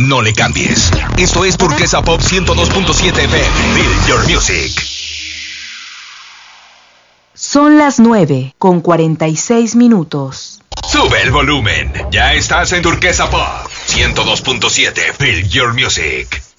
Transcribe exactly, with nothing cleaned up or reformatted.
no le cambies. Esto es Turquesa Pop ciento dos punto siete F M. Feel your music. Son las nueve con cuarenta y seis minutos. Sube el volumen. Ya estás en Turquesa Pop ciento dos punto siete. Feel your music.